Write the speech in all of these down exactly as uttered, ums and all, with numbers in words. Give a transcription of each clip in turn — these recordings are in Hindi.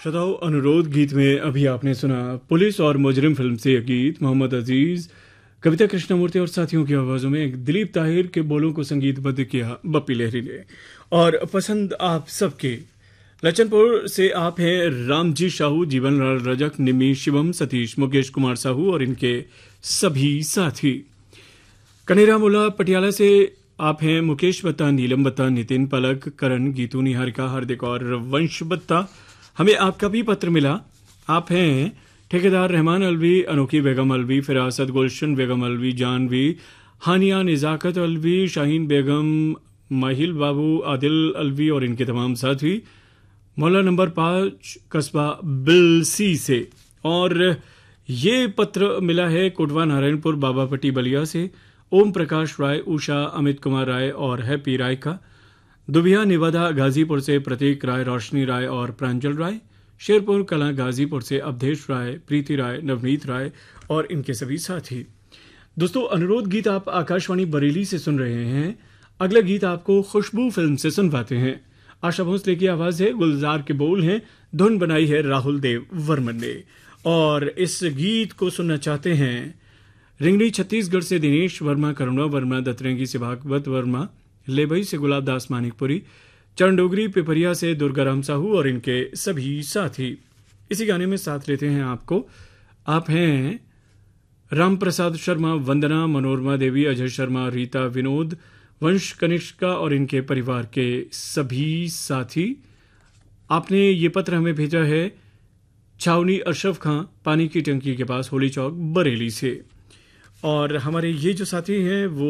श्रोताओं, अनुरोध गीत में अभी आपने सुना पुलिस और मुजरिम फिल्म से यह गीत। मोहम्मद अजीज, कविता कृष्णमूर्ति और साथियों की आवाज़ों में दिलीप ताहिर के बोलों को संगीतबद्ध किया बप्पी लहरी ने। और पसंद आप सबके लचनपुर से आप हैं रामजी साहू, जीवनलाल रजक, निमी, शिवम, सतीश, मुकेश कुमार साहू और इनके सभी साथी। कनेरा मुला पटियाला से आप हैं मुकेश बत्ता, नीलम बत्ता, नितिन, पलक, करण, गीतू, निहारिका, हार्दिक और वंश बत्ता। हमें आपका भी पत्र मिला। आप हैं ठेकेदार रहमान अलवी, अनोखी बेगम अलवी, फिरासत, गुलशन बेगम अलवी, जानवी, हानिया, निजाकत अलवी, शाहीन बेगम, माहिल बाबू, आदिल अलवी और इनके तमाम साथी। मोहल्ला नंबर पाँच, कस्बा बिलसी से। और ये पत्र मिला है कोटवा नारायणपुर बाबापट्टी बलिया से ओम प्रकाश राय, उषा, अमित कुमार राय और हैप्पी राय का। दुबिया निवादा गाजीपुर से प्रतीक राय, रोशनी राय और प्रांजल राय। शेरपुर कला गाजीपुर से अवधेश राय, प्रीति राय, नवनीत राय और इनके सभी साथी। दोस्तों, अनुरोध गीत आप आकाशवाणी बरेली से सुन रहे हैं। अगला गीत आपको खुशबू फिल्म से सुनवाते हैं। आशा भोसले की आवाज है, गुलजार के बोल हैं, धुन बनाई है राहुल देव वर्मन ने। और इस गीत को सुनना चाहते हैं रिंगड़ी छत्तीसगढ़ से दिनेश वर्मा, करुणा वर्मा, दतरंगी से भागवत वर्मा, लेबई से गुलाब दास मानिकपुरी, चरणडोगरी पिपरिया से दुर्गाराम साहू और इनके सभी साथी। इसी गाने में साथ लेते हैं आपको। आप हैं राम प्रसाद शर्मा, वंदना, मनोरमा देवी, अजय शर्मा, रीता, विनोद, वंश कनिष्का और इनके परिवार के सभी साथी। आपने ये पत्र हमें भेजा है छावनी अशरफ खां, पानी की टंकी के पास, होली चौक, बरेली से। और हमारे ये जो साथी हैं वो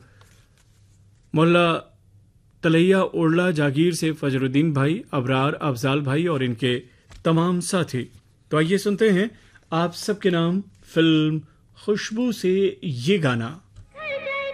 मोहल्ला तलैया ओरला जागीर से फजरुद्दीन भाई, अबरार, अफजाल भाई और इनके तमाम साथी। तो आइए सुनते हैं आप सबके नाम फिल्म खुशबू से ये गाना।